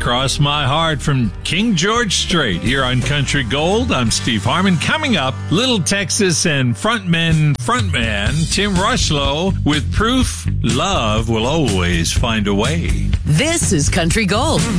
Cross My Heart from King George Strait here on Country Gold. I'm Steve Harmon. Coming up, Little Texas and frontman Tim Rushlow with Proof Love Will Always Find a Way. This is Country Gold.